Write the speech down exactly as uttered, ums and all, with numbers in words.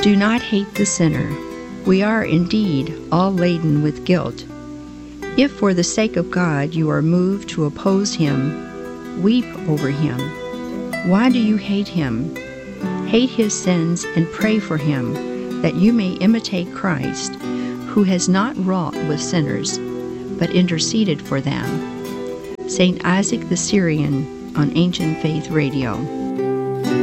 Do not hate the sinner. We are indeed all laden with guilt. If for the sake of God you are moved to oppose him, weep over him. Why do you hate him? Hate his sins and pray for him, that you may imitate Christ, who has not wrought with sinners, but interceded for them. Saint Isaac the Syrian on Ancient Faith Radio.